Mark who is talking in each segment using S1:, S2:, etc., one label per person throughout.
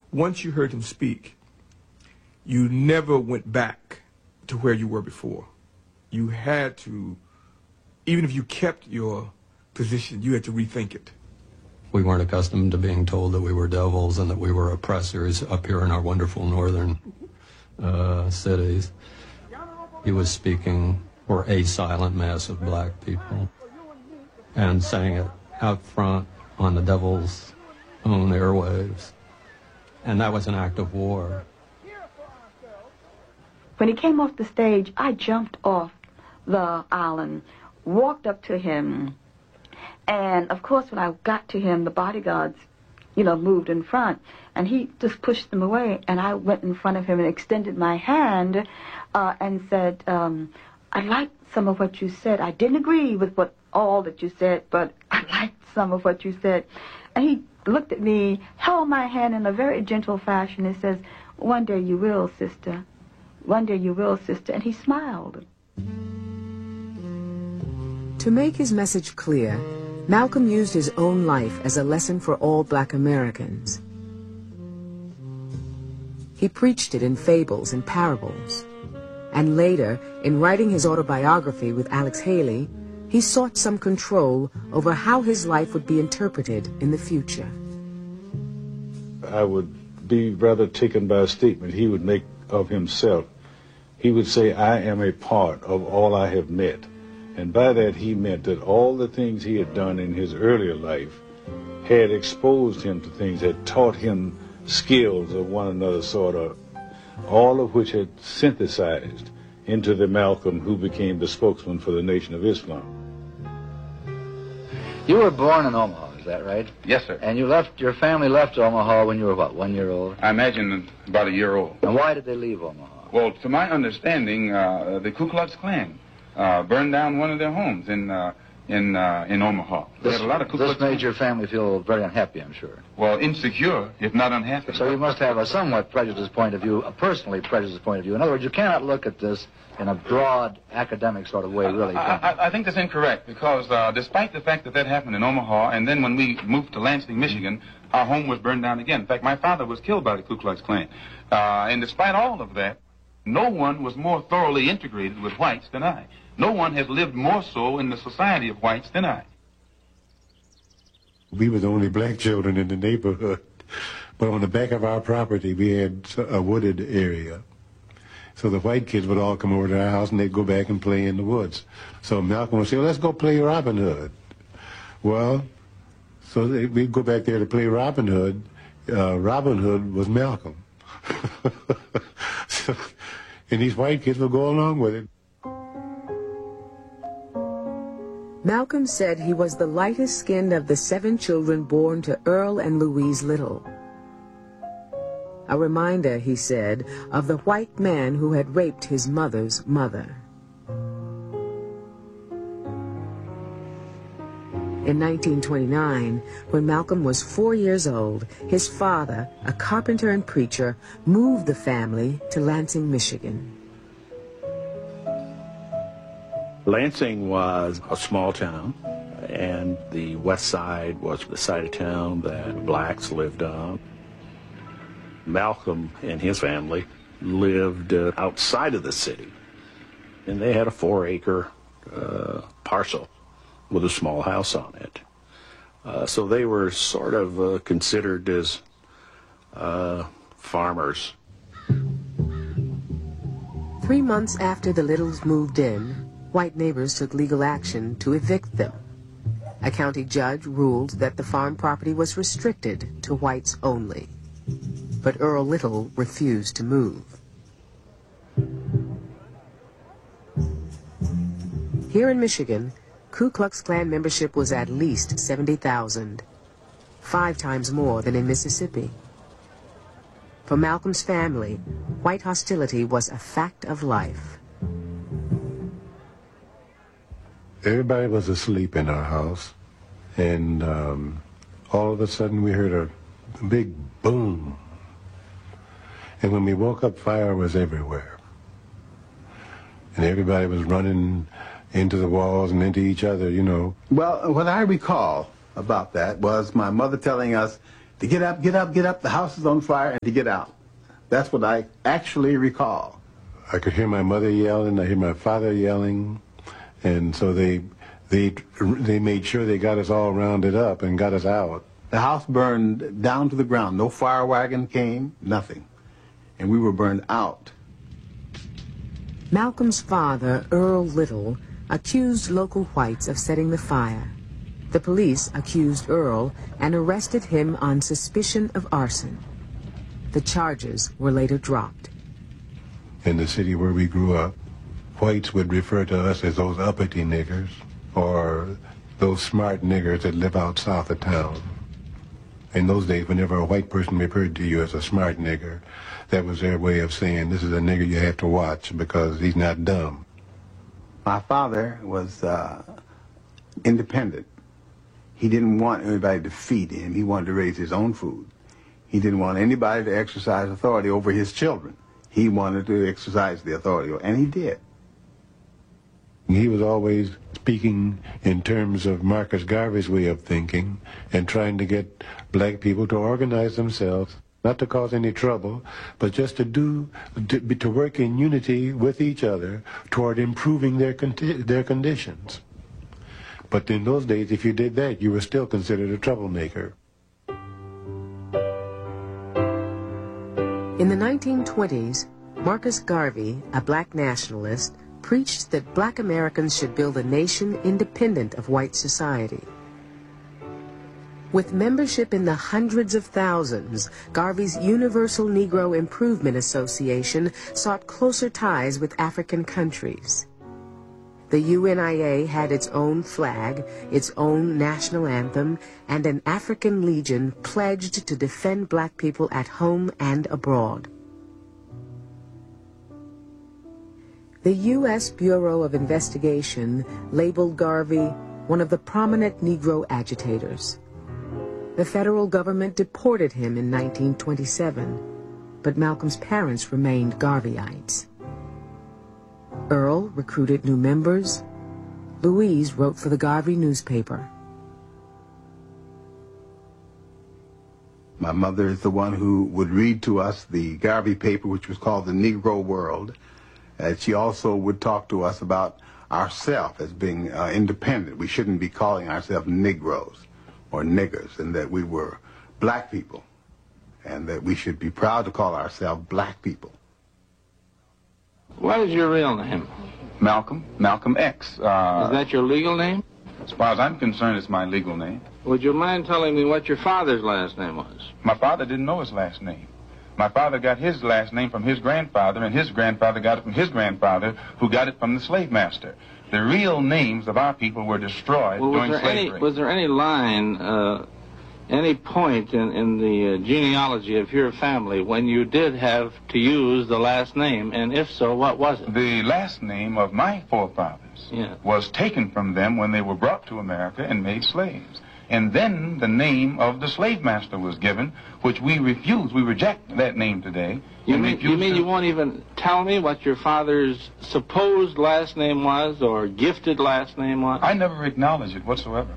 S1: once you heard him speak, you never went back to where you were before. You had to, even if you kept your position, you had to rethink it.
S2: We weren't accustomed to being told that we were devils and that we were oppressors up here in our wonderful northern cities. He was speaking for a silent mass of black people and saying it out front on the devil's own airwaves. And that was an act of war.
S3: When he came off the stage, I jumped off the island, walked up to him, and of course when I got to him, the bodyguards, moved in front, and he just pushed them away, and I went in front of him and extended my hand and said, I liked some of what you said. I didn't agree with all that you said, but I liked some of what you said. And he looked at me, held my hand in a very gentle fashion, and says, one day you will, sister. One day you will, sister. And he smiled.
S4: To make his message clear, Malcolm used his own life as a lesson for all black Americans. He preached it in fables and parables. And later, in writing his autobiography with Alex Haley, he sought some control over how his life would be interpreted in the future.
S5: I would be rather taken by a statement he would make of himself. He would say, I am a part of all I have met. And by that he meant that all the things he had done in his earlier life had exposed him to things, had taught him skills of one another sort of, all of which had synthesized into the Malcolm who became the spokesman for the Nation of Islam.
S6: You were born in Omaha, is that right?
S7: Yes, sir.
S6: And your family left Omaha when you were, what, 1 year old?
S7: I imagine about a year old.
S6: And why did they leave Omaha?
S7: Well, to my understanding, the Ku Klux Klan burned down one of their homes in Omaha. They had a lot of Ku Klux
S6: This made your family feel very unhappy, I'm sure.
S7: Well, insecure, if not unhappy.
S6: So you must have a somewhat prejudiced point of view, a personally prejudiced point of view. In other words, you cannot look at this in a broad, academic sort of way, really.
S7: I think that's incorrect, because despite the fact that happened in Omaha, and then when we moved to Lansing, Michigan, our home was burned down again. In fact, my father was killed by the Ku Klux Klan. And despite all of that, no one was more thoroughly integrated with whites than I. No one has lived more so in the society of whites than I.
S8: We were the only black children in the neighborhood, but on the back of our property we had a wooded area. So the white kids would all come over to our house and they'd go back and play in the woods. So Malcolm would say, well, let's go play Robin Hood. Well, so we'd go back there to play Robin Hood. Robin Hood was Malcolm. And these white kids would go along with it.
S4: Malcolm said he was the lightest skinned of the 7 children born to Earl and Louise Little. A reminder, he said, of the white man who had raped his mother's mother. In 1929, when Malcolm was 4 years old, his father, a carpenter and preacher, moved the family to Lansing, Michigan.
S9: Lansing was a small town, and the west side was the side of town that blacks lived on. Malcolm and his family lived outside of the city, and they had a 4-acre parcel with a small house on it. So they were sort of considered as farmers.
S4: 3 months after the Littles moved in, white neighbors took legal action to evict them. A county judge ruled that the farm property was restricted to whites only. But Earl Little refused to move. Here in Michigan, Ku Klux Klan membership was at least 70,000, 5 times more than in Mississippi. For Malcolm's family, white hostility was a fact of life.
S8: Everybody was asleep in our house, and all of a sudden we heard a big boom. And when we woke up, fire was everywhere. And everybody was running into the walls and into each other, you know.
S10: Well, what I recall about that was my mother telling us to get up, get up, get up, the house is on fire, and to get out. That's what I actually recall.
S8: I could hear my mother yelling, I hear my father yelling, and so they made sure they got us all rounded up and got us out.
S10: The house burned down to the ground. No fire wagon came, nothing. And we were burned out.
S4: Malcolm's father, Earl Little, accused local whites of setting the fire. The police accused Earl and arrested him on suspicion of arson. The charges were later dropped.
S8: In the city where we grew up, whites would refer to us as those uppity niggers, or those smart niggers that live out south of town. In those days, whenever a white person referred to you as a smart nigger, that was their way of saying, this is a nigger you have to watch because he's not dumb.
S10: My father was independent. He didn't want anybody to feed him. He wanted to raise his own food. He didn't want anybody to exercise authority over his children. He wanted to exercise the authority, and he did.
S8: He was always speaking in terms of Marcus Garvey's way of thinking and trying to get black people to organize themselves, not to cause any trouble, but just to work in unity with each other toward improving their conditions. But in those days, if you did that, you were still considered a troublemaker.
S4: In the 1920s, Marcus Garvey, a black nationalist, preached that black Americans should build a nation independent of white society. With membership in the hundreds of thousands, Garvey's Universal Negro Improvement Association sought closer ties with African countries. The UNIA had its own flag, its own national anthem, and an African Legion pledged to defend black people at home and abroad. The U.S. Bureau of Investigation labeled Garvey one of the prominent Negro agitators. The federal government deported him in 1927, but Malcolm's parents remained Garveyites. Earl recruited new members. Louise wrote for the Garvey newspaper.
S10: My mother is the one who would read to us the Garvey paper, which was called the Negro World. She also would talk to us about ourselves as being independent. We shouldn't be calling ourselves Negroes or niggers, and that we were black people, and that we should be proud to call ourselves black people.
S11: What is your real name?
S7: Malcolm X.
S11: Is that your legal name?
S7: As far as I'm concerned, it's my legal name.
S11: Would you mind telling me what your father's last name was?
S7: My father didn't know his last name. My father got his last name from his grandfather, and his grandfather got it from his grandfather, who got it from the slave master. The real names of our people were destroyed during slavery.
S11: Was there any line, any point in the genealogy of your family when you did have to use the last name, and if so, what was it?
S7: The last name of my forefathers was taken from them when they were brought to America and made slaves. And then the name of the slave master was given, which we refuse. We reject that name today.
S11: You mean you won't even tell me what your father's supposed last name was or gifted last name was?
S7: I never acknowledge it whatsoever.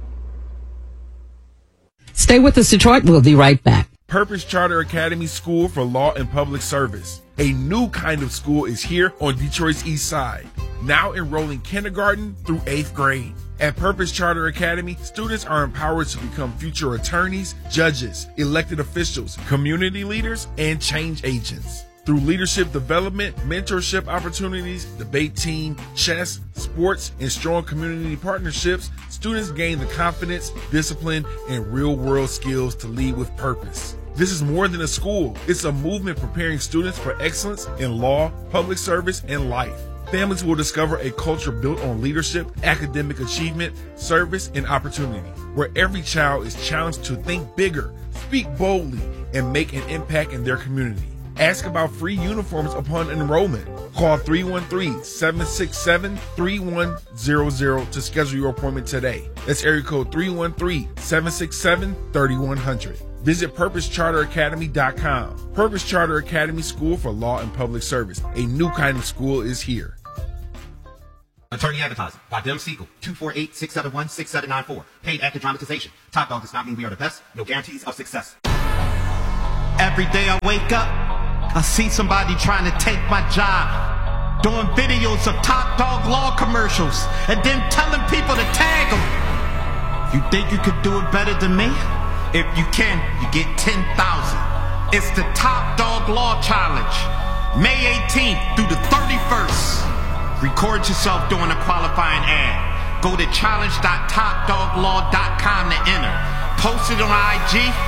S12: Stay with us, Detroit. We'll be right back.
S13: Purpose Charter Academy School for Law and Public Service. A new kind of school is here on Detroit's East Side, now enrolling kindergarten through 8th grade. At Purpose Charter Academy, students are empowered to become future attorneys, judges, elected officials, community leaders, and change agents. Through leadership development, mentorship opportunities, debate team, chess, sports, and strong community partnerships, students gain the confidence, discipline, and real-world skills to lead with purpose. This is more than a school. It's a movement preparing students for excellence in law, public service, and life. Families will discover a culture built on leadership, academic achievement, service, and opportunity, where every child is challenged to think bigger, speak boldly, and make an impact in their community. Ask about free uniforms upon enrollment. Call 313-767-3100 to schedule your appointment today. That's area code 313-767-3100. Visit PurposeCharterAcademy.com. Purpose Charter Academy School for Law and Public Service. A new kind of school is here.
S14: Attorney advertising by Dem Siegel, 248-671-6794. Paid actor dramatization. Top Dog does not mean we are the best. No guarantees of success.
S15: Every day I wake up, I see somebody trying to take my job. Doing videos of Top Dog Law commercials and then telling people to tag them. You think you could do it better than me? If you can, you get 10,000. It's the Top Dog Law Challenge. May 18th through the 31st. Record yourself doing a qualifying ad. Go to challenge.topdoglaw.com to enter. Post it on IG